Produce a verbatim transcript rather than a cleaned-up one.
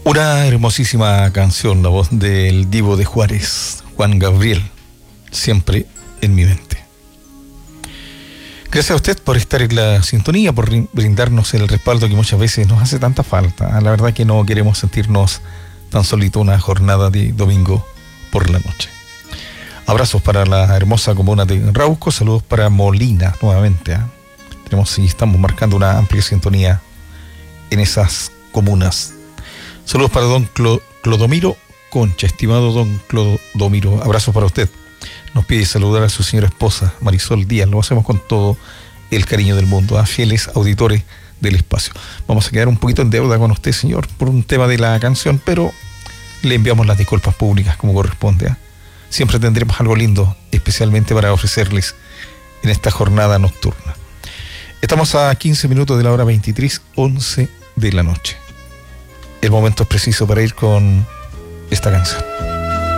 Una hermosísima canción, la voz del Divo de Juárez, Juan Gabriel, siempre en mi mente. Gracias a usted por estar en la sintonía, por brindarnos el respaldo que muchas veces nos hace tanta falta. La verdad que no queremos sentirnos tan solitos una jornada de domingo por la noche. Abrazos para la hermosa comuna de Rauco, saludos para Molina nuevamente. ¿eh? Tenemos y estamos marcando una amplia sintonía en esas comunas. Saludos para don Clo- Clodomiro Concha, estimado don Clodomiro, abrazos para usted. Nos pide saludar a su señora esposa, Marisol Díaz, lo hacemos con todo el cariño del mundo, a fieles auditores del espacio. Vamos a quedar un poquito en deuda con usted, señor, por un tema de la canción, pero le enviamos las disculpas públicas como corresponde. ¿eh? Siempre tendremos algo lindo, especialmente para ofrecerles en esta jornada nocturna. Estamos a quince minutos de la hora veintitrés, once de la noche. El momento es preciso para ir con esta canción.